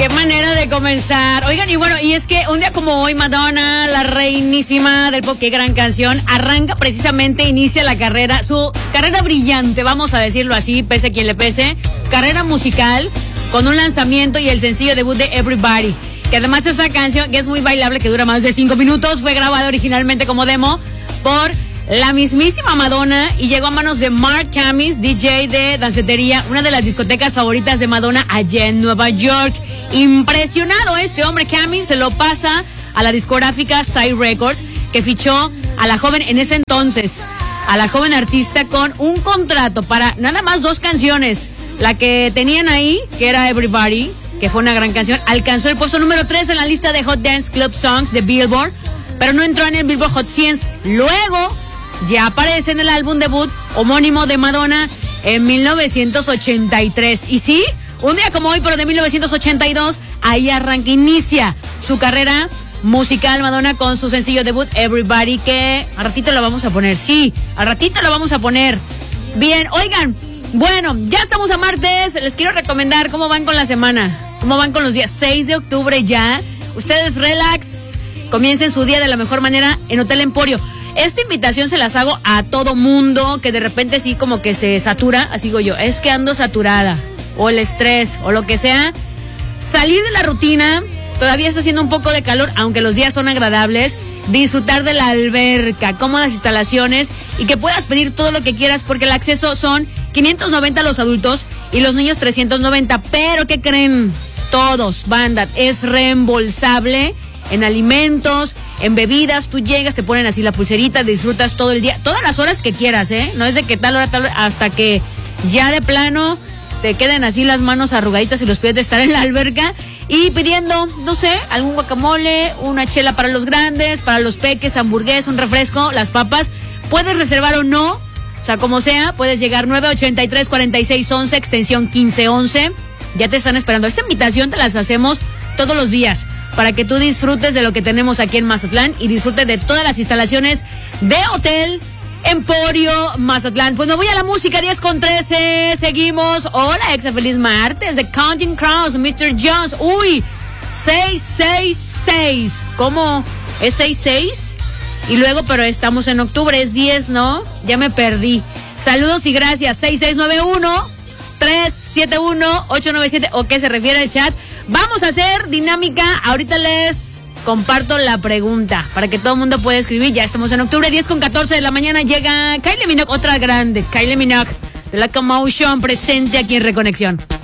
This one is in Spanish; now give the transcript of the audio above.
Qué manera de comenzar. Oigan, y bueno, y es que un día como hoy, Madonna, la reinísima del pop, qué gran canción, arranca precisamente, inicia la carrera, su carrera brillante, vamos a decirlo así, pese a quien le pese, carrera musical, con un lanzamiento y el sencillo debut de Everybody, que además esa canción, que es muy bailable, que dura más de 5 minutos, fue grabada originalmente como demo por la mismísima Madonna y llegó a manos de Mark Camis, DJ de dancetería, una de las discotecas favoritas de Madonna allá en Nueva York. Impresionado este hombre, Camis, se lo pasa a la discográfica Side Records, que fichó a la joven en ese entonces, a la joven artista con un contrato para nada más 2 canciones. La que tenían ahí, que era Everybody, que fue una gran canción, alcanzó el puesto número 3 en la lista de Hot Dance Club Songs de Billboard, pero no entró en el Billboard Hot 100. Luego ya aparece en el álbum debut homónimo de Madonna en 1983. Y sí, un día como hoy, pero de 1982, ahí arranca, inicia su carrera musical Madonna con su sencillo debut Everybody, que al ratito lo vamos a poner. Sí, al ratito lo vamos a poner. Bien, oigan, bueno, ya estamos a martes. Les quiero recomendar cómo van con la semana, cómo van con los días. 6 de octubre ya. Ustedes relax, comiencen su día de la mejor manera en Hotel Emporio. Esta invitación se las hago a todo mundo que de repente sí como que se satura, así digo yo, es que ando saturada, o el estrés, o lo que sea. Salir de la rutina, todavía está haciendo un poco de calor, aunque los días son agradables. Disfrutar de la alberca, cómodas instalaciones y que puedas pedir todo lo que quieras porque el acceso son 590 los adultos y los niños 390. Pero ¿qué creen? Todos, banda, es reembolsable en alimentos, en bebidas. Tú llegas, te ponen así la pulserita, disfrutas todo el día, todas las horas que quieras, no es de que tal hora, hasta que ya de plano te queden así las manos arrugaditas y los pies de estar en la alberca y pidiendo, no sé, algún guacamole, una chela para los grandes, para los peques, hamburguesa, un refresco, las papas. Puedes reservar o no, o sea, como sea, puedes llegar 983-4611, extensión 1511. Ya te están esperando. Esta invitación te las hacemos todos los días para que tú disfrutes de lo que tenemos aquí en Mazatlán y disfrutes de todas las instalaciones de Hotel Emporio Mazatlán. Pues me voy a la música, 10:13, seguimos. Hola, exa, feliz martes, The Counting Crows, Mr. Jones. Uy, 666. ¿Cómo? ¿Es 66? Y luego, pero estamos en octubre, es 10, ¿no? Ya me perdí. Saludos y gracias, 6691-371-897, ¿o qué se refiere el chat? Vamos a hacer dinámica, ahorita les comparto la pregunta para que todo el mundo pueda escribir. Ya estamos en octubre, 10:14 de la mañana, llega Kylie Minogue, otra grande, Kylie Minogue de la Commotion, presente aquí en Reconexión.